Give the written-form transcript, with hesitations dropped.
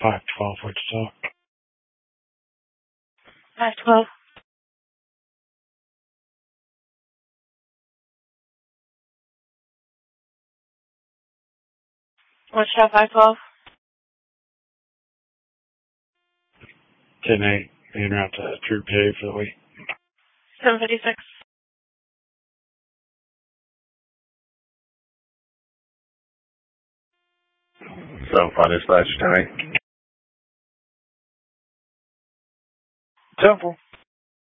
512, what to talk? 512. What's that, 512? 10-8, being out to Troop J for the week. 756. So far dispatch tonight. Temple.